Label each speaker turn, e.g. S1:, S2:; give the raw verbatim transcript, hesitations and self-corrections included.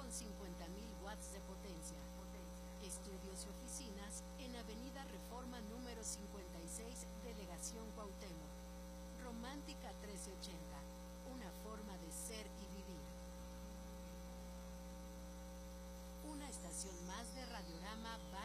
S1: con cincuenta mil watts de potencia. Estudios y oficinas en Avenida Reforma